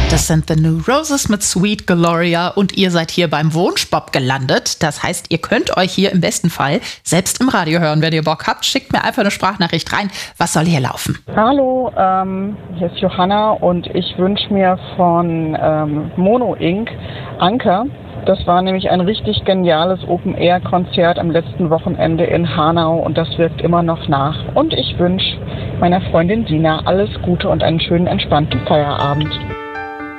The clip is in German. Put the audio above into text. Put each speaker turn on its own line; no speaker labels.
Das sind The New Roses mit Sweet Gloria und ihr seid hier beim Wunschbop gelandet. Das heißt, ihr könnt euch hier im besten Fall selbst im Radio hören. Wenn ihr Bock habt, schickt mir einfach eine Sprachnachricht rein. Was soll hier laufen?
Hallo, hier ist Johanna und ich wünsche mir von Mono Inc. Anker. Das war nämlich ein richtig geniales Open-Air-Konzert am letzten Wochenende in Hanau und das wirkt immer noch nach. Und ich wünsche meiner Freundin Dina alles Gute und einen schönen, entspannten Feierabend.